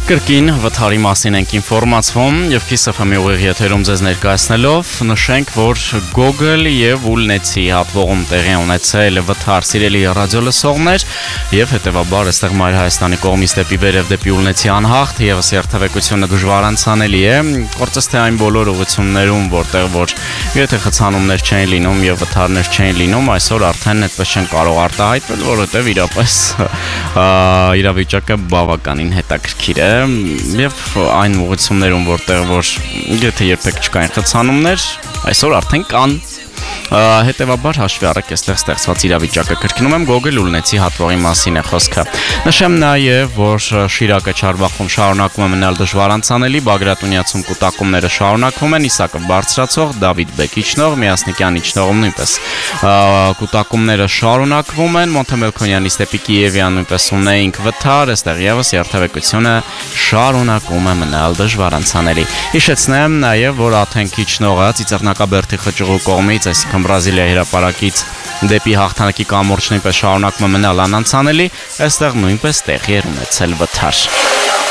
Կրկին վթարի մասին ենք ինֆորմացվում եւ KISS-ի ուղիղ եթերում ձեզ ներկայացնելով նշենք, որ Google եւ Ullnetz-ի հատվողում տեղի ունեցել վթար սիրելի ռադիոլսողներ եւ հետեւաբար այստեղ Մայր Հայաստանի կողմից դեպի վերև դեպի Ullnetz-ի անհաղթ եւս երթևեկությունը դժվար անցանելի է, գործած թե այն բոլոր ուղղություններում, որտեղ որ եթե խցանումներ չեն լինում եւ վթարներ չեն լինում, այսօր արդեն այդպես չեն կարող արտահայտվել, որովհետեւ իրապես իրավիճակը բավականին հետաքրքիր է եւ այն ուղղություններում, որտեղ որ եթե երբեք չկային խցանումներ, այսօր արդեն կան։ Հետևաբար հաշվի առեք այստեղ ստեղծված իրավիճակը։ Կրկնում եմ, Google Ullnetz-ի հատվողի մասին է խոսքը։ Նշեմ նաև, որ Շիրակը Չարբախում շարունակում է մնալ դժվար անցանելի, Բագրատունիացում կուտակումները շարունակվում են, Իսակը բարձրացող, Դավիթ Բեկ իջնող, Միասնիկյան իջնողում նույնպես կուտակումները շարունակվում են, Մոնտեմելքոնյանից դեպի Կիևյան նույնպես ունեինք վթար, այստեղ եւս երթևեկությունը շարունակում է մնալ դժվար անցանելի։ Հիշեցնեմ նաև, որ Աթենք իջնողը Ծիծեռնակաբերդի խճուղու կողմից, այսինքն Բրազիլիայի հրապարակից դեպի հաղթանակի կամուրջ նույնպես շարունակում է մնալ անանցանելի, այստեղ նույնպես տեղի էր ունեցել վթար։